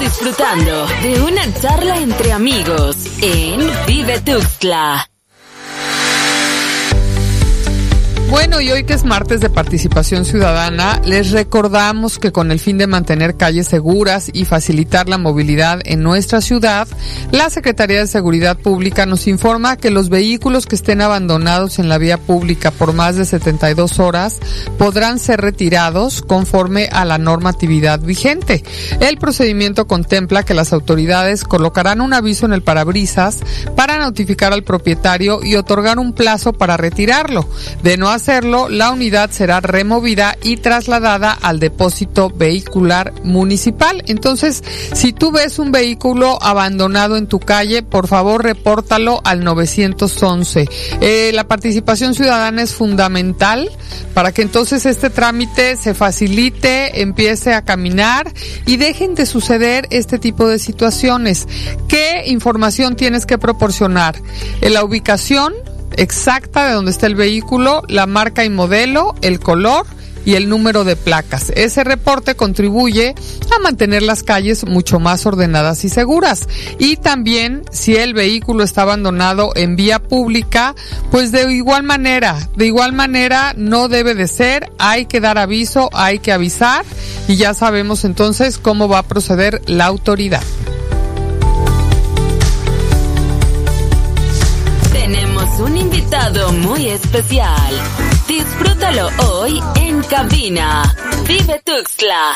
disfrutando de una charla entre amigos en Vive Tuxtla. Bueno, y hoy que es martes de participación ciudadana, les recordamos que con el fin de mantener calles seguras y facilitar la movilidad en nuestra ciudad, la Secretaría de Seguridad Pública nos informa que los vehículos que estén abandonados en la vía pública por más de 72 horas podrán ser retirados conforme a la normatividad vigente. El procedimiento contempla que las autoridades colocarán un aviso en el parabrisas para notificar al propietario y otorgar un plazo para retirarlo. De no hacerlo, la unidad será removida y trasladada al depósito vehicular municipal. Entonces, si tú ves un vehículo abandonado en tu calle, por favor, repórtalo al 911. La participación ciudadana es fundamental para que entonces este trámite se facilite, empiece a caminar y dejen de suceder este tipo de situaciones. ¿Qué información tienes que proporcionar? La ubicación exacta de donde está el vehículo, la marca y modelo, el color y el número de placas. Ese reporte contribuye a mantener las calles mucho más ordenadas y seguras. Y también, si el vehículo está abandonado en vía pública, pues de igual manera no debe de ser, hay que dar aviso, hay que avisar y ya sabemos entonces cómo va a proceder la autoridad. Un invitado muy especial. Disfrútalo hoy en cabina. Vive Tuxtla.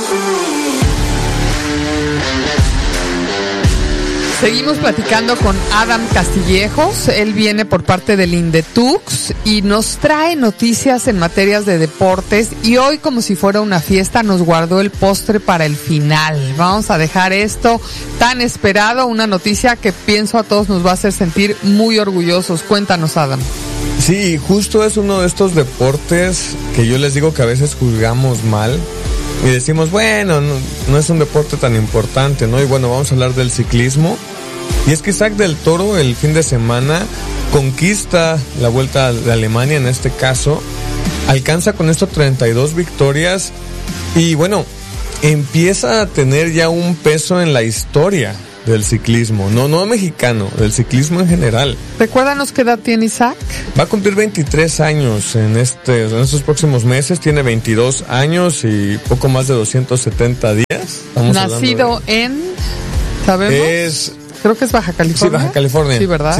Seguimos platicando con Adam Castillejos. Él viene por parte del Indetux y nos trae noticias en materias de deportes. Y hoy, como si fuera una fiesta, nos guardó el postre para el final. Vamos a dejar esto tan esperado, una noticia que pienso a todos nos va a hacer sentir muy orgullosos. Cuéntanos, Adam. Sí, justo es uno de estos deportes que yo les digo que a veces juzgamos mal. Y decimos, bueno, no es un deporte tan importante, ¿no? Y bueno, vamos a hablar del ciclismo. Y es que Isaac del Toro el fin de semana conquista la Vuelta de Alemania, en este caso. Alcanza con esto 32 victorias. Y bueno, empieza a tener ya un peso en la historia del ciclismo. No mexicano, del ciclismo en general. Recuérdanos qué edad tiene Isaac. Va a cumplir 23 años en estos próximos meses. Tiene 22 años y poco más de 270 días. Estamos nacido en... ¿Sabemos? Creo que es Baja California. Sí, Baja California. Sí, ¿verdad?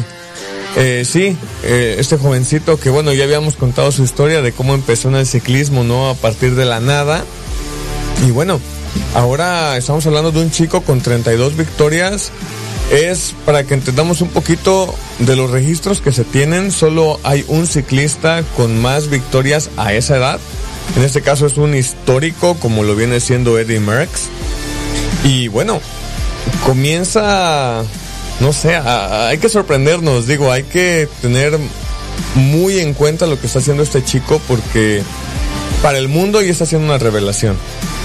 Sí. Este jovencito que, bueno, ya habíamos contado su historia de cómo empezó en el ciclismo, ¿no? A partir de la nada. Y bueno, ahora estamos hablando de un chico con 32 victorias. Es para que entendamos un poquito de los registros que se tienen. Solo hay un ciclista con más victorias a esa edad. En este caso es un histórico, como lo viene siendo Eddy Merckx. Y bueno, comienza, no sé, hay que sorprendernos. Digo, hay que tener muy en cuenta lo que está haciendo este chico, porque para el mundo ya está haciendo una revelación.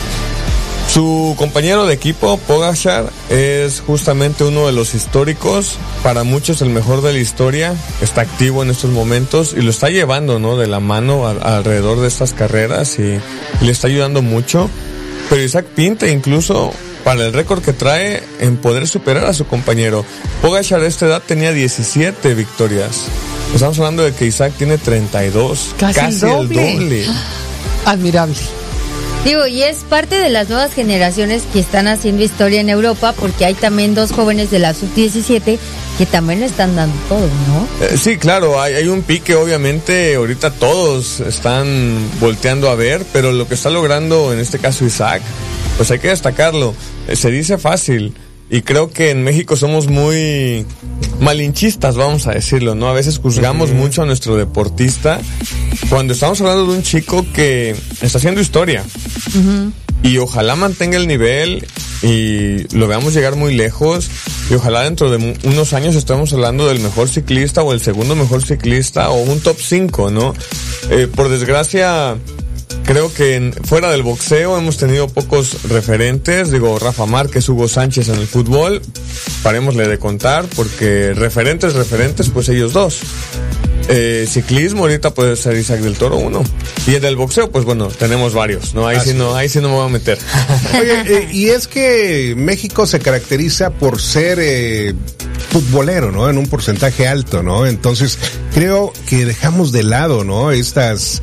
Su compañero de equipo, Pogačar, es justamente uno de los históricos, para muchos el mejor de la historia. Está activo en estos momentos y lo está llevando, ¿no?, de la mano alrededor de estas carreras y le está ayudando mucho. Pero Isaac pinta incluso para el récord que trae en poder superar a su compañero. Pogačar a esta edad tenía 17 victorias. Estamos hablando de que Isaac tiene 32. Casi el doble. Admirable. Digo, y es parte de las nuevas generaciones que están haciendo historia en Europa, porque hay también dos jóvenes de la sub-17 que también están dando todo, ¿no? Sí, claro, hay un pique, obviamente, ahorita todos están volteando a ver, pero lo que está logrando en este caso Isaac, pues hay que destacarlo. Se dice fácil, y creo que en México somos muy malinchistas, vamos a decirlo, ¿no? A veces juzgamos mucho a nuestro deportista, cuando estamos hablando de un chico que está haciendo historia. Y ojalá mantenga el nivel y lo veamos llegar muy lejos, y ojalá dentro de unos años estemos hablando del mejor ciclista o el segundo mejor ciclista o un top 5, ¿no? Por desgracia, creo que fuera del boxeo hemos tenido pocos referentes. Digo, Rafa Márquez, Hugo Sánchez en el fútbol, parémosle de contar, porque referentes, pues ellos dos. Ciclismo, ahorita puede ser Isaac del Toro uno. Y en el boxeo, pues bueno, tenemos varios, ¿no? Ahí sí no me voy a meter. Oye, y es que México se caracteriza por ser futbolero, ¿no? En un porcentaje alto, ¿no? Entonces, creo que dejamos de lado, ¿no? Estos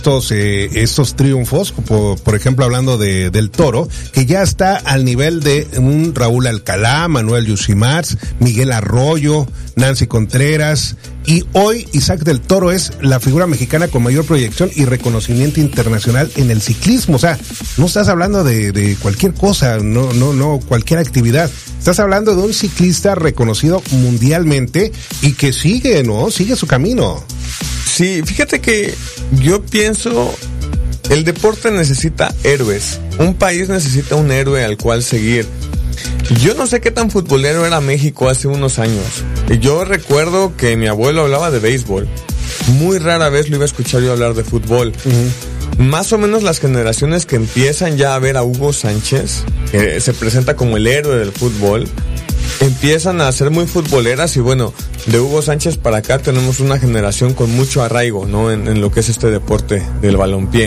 triunfos, por ejemplo, hablando del Toro, que ya está al nivel de un Raúl Alcalá, Manuel Yusimars, Miguel Arroyo, Nancy Contreras, y hoy Isaac del Toro es la figura mexicana con mayor proyección y reconocimiento internacional en el ciclismo. O sea, no estás hablando de cualquier cosa, no cualquier actividad. Estás hablando de un ciclista reconocido mundialmente y que sigue, ¿no? Sigue su camino. Sí, fíjate que yo pienso, el deporte necesita héroes. Un país necesita un héroe al cual seguir. Yo no sé qué tan futbolero era México hace unos años. Yo recuerdo que mi abuelo hablaba de béisbol. Muy rara vez lo iba a escuchar yo hablar de fútbol. Más o menos las generaciones que empiezan ya a ver a Hugo Sánchez, que se presenta como el héroe del fútbol, empiezan a ser muy futboleras. Y bueno, de Hugo Sánchez para acá tenemos una generación con mucho arraigo, ¿no? En lo que es este deporte del balompié.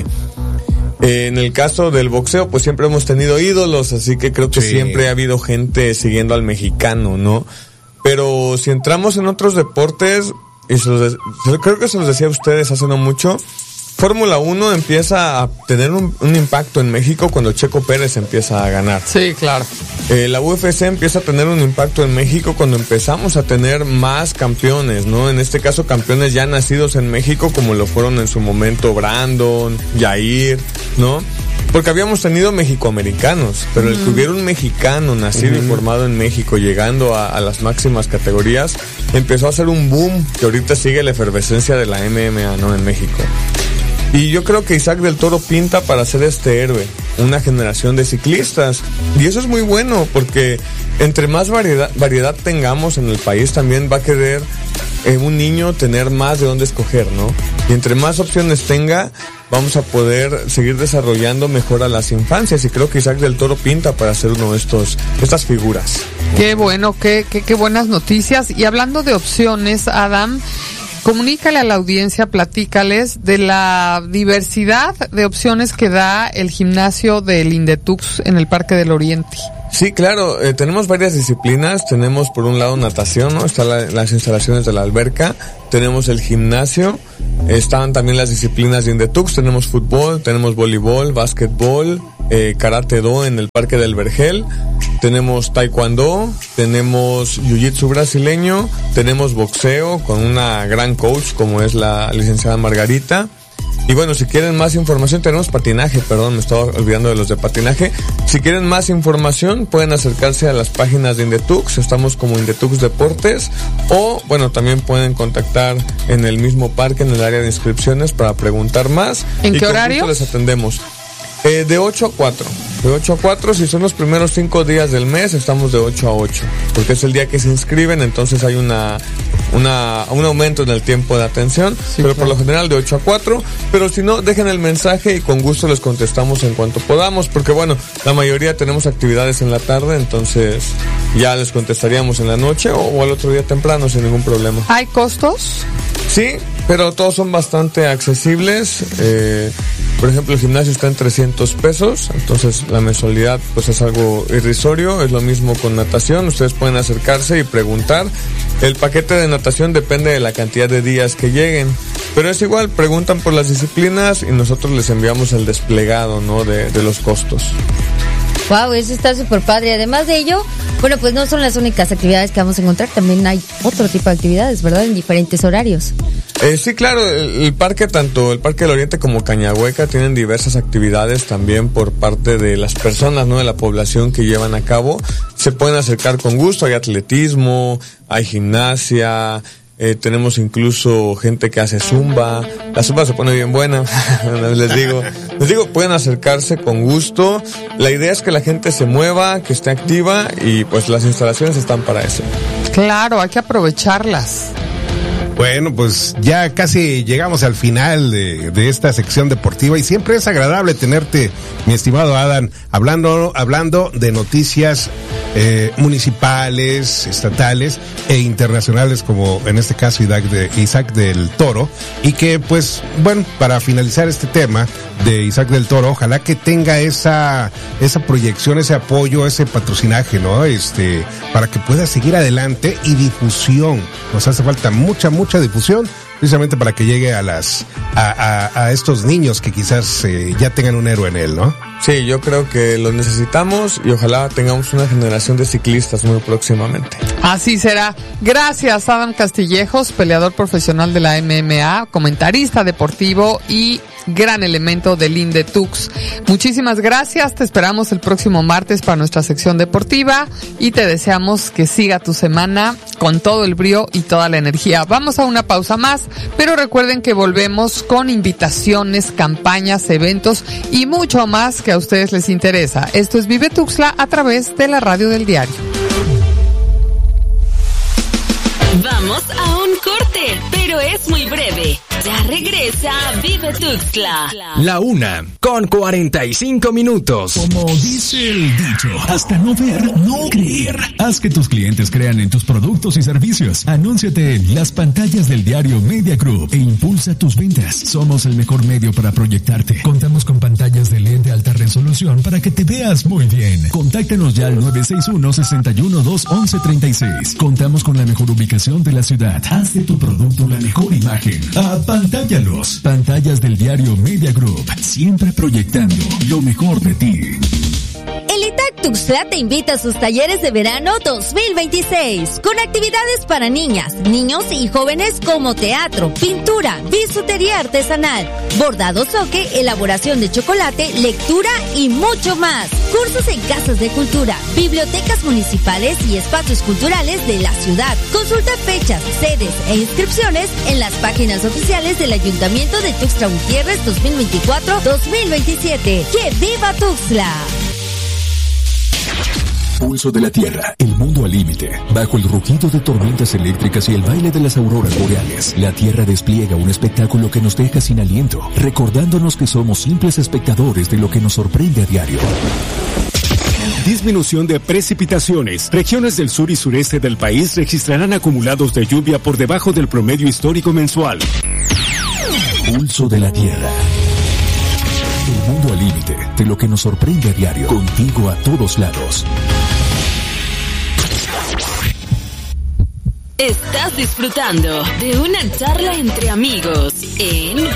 En el caso del boxeo, pues siempre hemos tenido ídolos, así que creo que siempre ha habido gente siguiendo al mexicano, ¿no? Pero si entramos en otros deportes, y creo que se los decía a ustedes hace no mucho, Fórmula 1 empieza a tener un impacto en México cuando Checo Pérez empieza a ganar. Sí, claro. La UFC empieza a tener un impacto en México cuando empezamos a tener más campeones, ¿no? En este caso, campeones ya nacidos en México, como lo fueron en su momento Brandon, Jair, ¿no? Porque habíamos tenido mexicoamericanos, pero el que hubiera un mexicano nacido y formado en México llegando a las máximas categorías, empezó a hacer un boom que ahorita sigue la efervescencia de la MMA, ¿no? En México. Y yo creo que Isaac del Toro pinta para ser este héroe, una generación de ciclistas. Y eso es muy bueno, porque entre más variedad tengamos en el país, también va a querer un niño tener más de dónde escoger, ¿no? Y entre más opciones tenga, vamos a poder seguir desarrollando mejor a las infancias. Y creo que Isaac del Toro pinta para ser uno de estas figuras. Qué bueno, qué buenas noticias. Y hablando de opciones, Adam, comunícale a la audiencia, platícales de la diversidad de opciones que da el gimnasio del Indetux en el Parque del Oriente. Sí, claro, tenemos varias disciplinas. Tenemos por un lado natación, ¿no? Están las instalaciones de la alberca, tenemos el gimnasio, están también las disciplinas de Indetux, tenemos fútbol, tenemos voleibol, básquetbol, karate do en el Parque del Vergel, tenemos taekwondo, tenemos jiu-jitsu brasileño, tenemos boxeo con una gran coach como es la licenciada Margarita. Y bueno, si quieren más información, tenemos patinaje, me estaba olvidando de los de patinaje. Si quieren más información, pueden acercarse a las páginas de Indetux, estamos como Indetux Deportes, o bueno, también pueden contactar en el mismo parque, en el área de inscripciones, para preguntar más. ¿En qué horario? Les atendemos. De 8 a 4. De 8 a 4, si son los primeros 5 días del mes, estamos de 8 a 8. Porque es el día que se inscriben, entonces hay un aumento en el tiempo de atención. Sí, pero claro, por lo general de 8 a 4. Pero si no, dejen el mensaje y con gusto les contestamos en cuanto podamos. Porque bueno, la mayoría tenemos actividades en la tarde, entonces ya les contestaríamos en la noche o al otro día temprano sin ningún problema. ¿Hay costos? Sí, pero todos son bastante accesibles. Por ejemplo, el gimnasio está en 300 pesos, entonces la mensualidad pues es algo irrisorio. Es lo mismo con natación, ustedes pueden acercarse y preguntar. El paquete de natación depende de la cantidad de días que lleguen, pero es igual, preguntan por las disciplinas y nosotros les enviamos el desplegado, ¿no? de los costos. Wow, eso está súper padre. Además de ello, bueno, pues no son las únicas actividades que vamos a encontrar, también hay otro tipo de actividades, ¿verdad? En diferentes horarios. Sí, claro, el parque, tanto el Parque del Oriente como Cañahueca, tienen diversas actividades también por parte de las personas, ¿no? De la población que llevan a cabo. Se pueden acercar con gusto, hay atletismo, hay gimnasia, tenemos incluso gente que hace zumba. La zumba se pone bien buena. les digo, pueden acercarse con gusto. La idea es que la gente se mueva, que esté activa, y pues las instalaciones están para eso. Claro, hay que aprovecharlas. Bueno, pues ya casi llegamos al final de esta sección deportiva y siempre es agradable tenerte, mi estimado Adam, hablando de noticias municipales, estatales e internacionales, como en este caso Isaac del Toro, y que pues bueno, para finalizar este tema de Isaac del Toro, ojalá que tenga esa proyección, ese apoyo, ese patrocinaje, ¿no? Para que pueda seguir adelante, y difusión. Nos hace falta mucha difusión, precisamente para que llegue a estos niños que quizás ya tengan un héroe en él, ¿no? Sí, yo creo que lo necesitamos y ojalá tengamos una generación de ciclistas muy próximamente. Así será. Gracias, Adam Castillejos, peleador profesional de la MMA, comentarista deportivo y gran elemento del Indetux. Muchísimas gracias, te esperamos el próximo martes para nuestra sección deportiva y te deseamos que siga tu semana con todo el brío y toda la energía. Vamos a una pausa más, pero recuerden que volvemos con invitaciones, campañas, eventos y mucho más que a ustedes les interesa. Esto es Vive Tuxtla a través de la radio del diario. Vamos a un corte, pero es muy breve. Ya regresa Vive Tuxtla. La 1:45. Como dice el dicho, hasta no ver, no creer. Haz que tus clientes crean en tus productos y servicios. Anúnciate en las pantallas del diario Media Group e impulsa tus ventas. Somos el mejor medio para proyectarte. Contamos con pantallas de LED de alta resolución para que te veas muy bien. Contáctanos ya al 961-612-1136. Contamos con la mejor ubicación de la ciudad. Haz de tu producto la mejor imagen. Apantállalos. Pantallas del diario Media Group. Siempre proyectando lo mejor de ti. El ITAC Tuxtla te invita a sus talleres de verano 2026, con actividades para niñas, niños y jóvenes como teatro, pintura, bisutería artesanal, bordado soque, elaboración de chocolate, lectura y mucho más. Cursos en casas de cultura, bibliotecas municipales y espacios culturales de la ciudad. Consulta fechas, sedes e inscripciones en las páginas oficiales del Ayuntamiento de Tuxtla Gutiérrez 2024-2027. ¡Que viva Tuxtla! Pulso de la Tierra, el mundo al límite. Bajo el rugido de tormentas eléctricas y el baile de las auroras boreales, la Tierra despliega un espectáculo que nos deja sin aliento, recordándonos que somos simples espectadores de lo que nos sorprende a diario. Disminución de precipitaciones. Regiones del sur y sureste del país registrarán acumulados de lluvia por debajo del promedio histórico mensual. Pulso de la Tierra. El mundo al límite de lo que nos sorprende a diario. Contigo a todos lados. Estás disfrutando de una charla entre amigos en